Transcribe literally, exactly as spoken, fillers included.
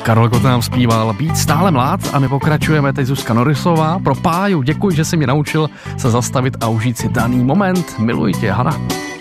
Karel Gott nám zpíval Být stále mlád a my pokračujeme teď Zuzka Norisová. Pro Páju děkuji, že jsi mě naučil se zastavit a užít si daný moment. Miluji tě, Hana.